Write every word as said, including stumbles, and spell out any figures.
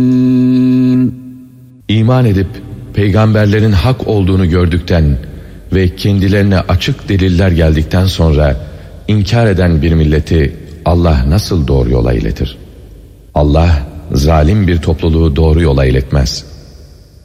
İman edip peygamberlerin hak olduğunu gördükten ve kendilerine açık deliller geldikten sonra inkar eden bir milleti Allah nasıl doğru yola iletir? Allah zalim bir topluluğu doğru yola iletmez.